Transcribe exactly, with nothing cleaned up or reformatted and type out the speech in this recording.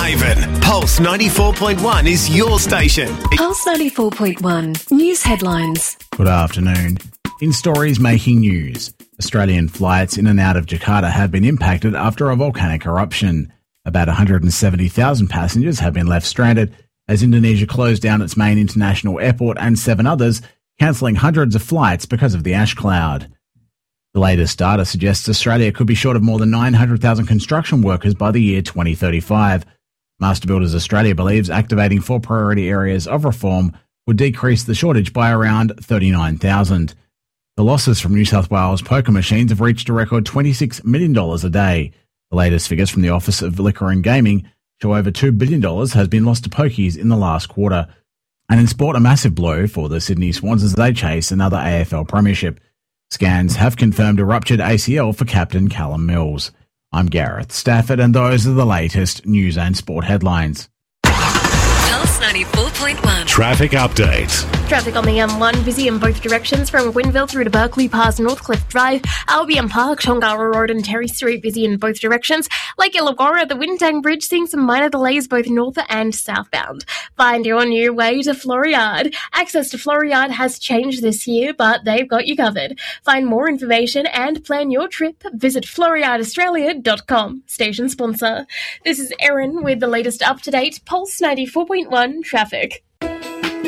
Haven. Pulse ninety-four point one is your station. Pulse ninety-four point one. News headlines. Good afternoon. In stories making news, Australian flights in and out of Jakarta have been impacted after a volcanic eruption. About one hundred seventy thousand passengers have been left stranded as Indonesia closed down its main international airport and seven others, cancelling hundreds of flights because of the ash cloud. The latest data suggests Australia could be short of more than nine hundred thousand construction workers by the year twenty thirty-five. Master Builders Australia believes activating four priority areas of reform would decrease the shortage by around thirty-nine thousand. The losses from New South Wales poker machines have reached a record twenty-six million dollars a day. The latest figures from the Office of Liquor and Gaming show over two billion dollars has been lost to pokies in the last quarter. And in sport, a massive blow for the Sydney Swans as they chase another A F L premiership. Scans have confirmed a ruptured A C L for captain Callum Mills. I'm Gareth Stafford, and those are the latest news and sport headlines. Pulse ninety-four point one. Traffic update. Traffic on the M one, busy in both directions from Winville through to Berkeley past Northcliffe Drive, Albion Park, Tongara Road and Terry Street busy in both directions. Lake Illawarra at the Wintang Bridge seeing some minor delays both north and southbound. Find your new way to Floriade. Access to Floriade has changed this year, but they've got you covered. Find more information and plan your trip. Visit floriade australia dot com. Station sponsor. This is Erin with the latest up-to-date Pulse ninety-four point one traffic.